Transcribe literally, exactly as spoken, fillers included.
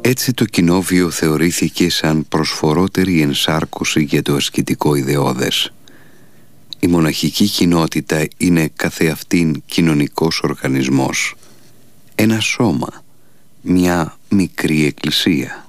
Έτσι το κοινόβιο θεωρήθηκε σαν προσφορότερη ενσάρκωση για το ασκητικό ιδεώδες. Η μοναχική κοινότητα είναι καθεαυτήν κοινωνικός οργανισμός, ένα σώμα, μια μικρή εκκλησία.